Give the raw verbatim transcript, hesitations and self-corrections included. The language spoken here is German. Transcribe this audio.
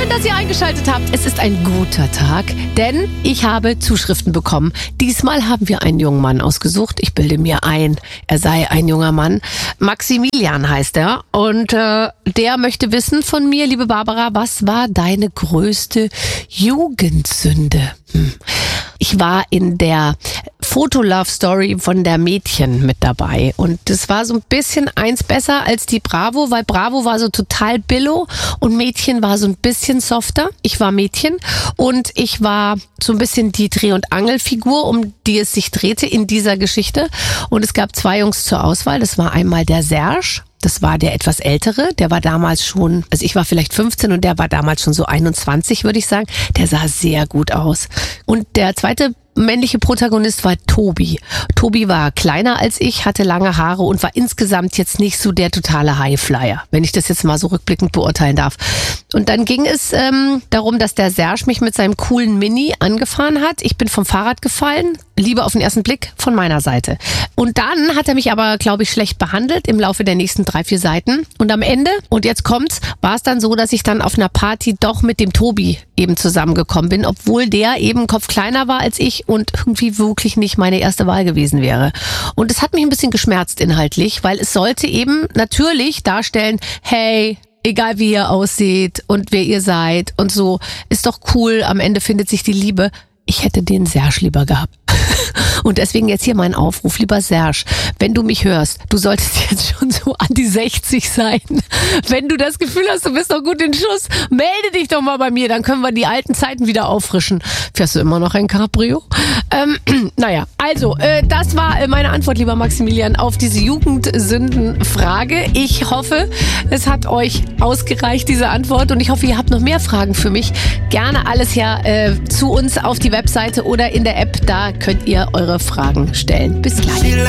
dass ihr eingeschaltet habt. Es ist ein guter Tag, denn ich habe Zuschriften bekommen. Diesmal haben wir einen jungen Mann ausgesucht. Ich bilde mir ein, er sei ein junger Mann. Maximilian heißt er. Und äh, der möchte wissen von mir, liebe Barbara, was war deine größte Jugendsünde? Hm. Ich war in der Foto-Love-Story von der Mädchen mit dabei und das war so ein bisschen eins besser als die Bravo, weil Bravo war so total billo und Mädchen war so ein bisschen softer. Ich war Mädchen und ich war so ein bisschen die Dreh- und Angelfigur, um die es sich drehte in dieser Geschichte, und es gab zwei Jungs zur Auswahl. Das war einmal der Serge. Das war der etwas ältere, der war damals schon, also ich war vielleicht fünfzehn und der war damals schon so einundzwanzig, würde ich sagen. Der sah sehr gut aus. Und der zweite männliche Protagonist war Tobi. Tobi war kleiner als ich, hatte lange Haare und war insgesamt jetzt nicht so der totale Highflyer, wenn ich das jetzt mal so rückblickend beurteilen darf. Und dann ging es ähm, darum, dass der Serge mich mit seinem coolen Mini angefahren hat. Ich bin vom Fahrrad gefallen, Liebe auf den ersten Blick von meiner Seite. Und dann hat er mich aber, glaube ich, schlecht behandelt im Laufe der nächsten drei, vier Seiten. Und am Ende, und jetzt kommt's, war es dann so, dass ich dann auf einer Party doch mit dem Tobi eben zusammengekommen bin, obwohl der eben Kopf kleiner war als ich und irgendwie wirklich nicht meine erste Wahl gewesen wäre. Und es hat mich ein bisschen geschmerzt inhaltlich, weil es sollte eben natürlich darstellen, hey, egal wie ihr aussieht und wer ihr seid und so, ist doch cool, am Ende findet sich die Liebe. Ich hätte den Serge lieber gehabt. Und deswegen jetzt hier mein Aufruf, lieber Serge, wenn du mich hörst, du solltest jetzt schon so an die sechzig sein. Wenn du das Gefühl hast, du bist noch gut in Schuss, melde dich doch mal bei mir, dann können wir die alten Zeiten wieder auffrischen. Fährst du immer noch ein Cabrio? Ähm, naja, also, äh, das war meine Antwort, lieber Maximilian, auf diese Jugendsündenfrage. Ich hoffe, es hat euch ausgereicht, diese Antwort, und ich hoffe, ihr habt noch mehr Fragen für mich. Gerne alles ja äh, zu uns auf die Webseite oder in der App, da könnt ihr eure Fragen stellen. Bis gleich.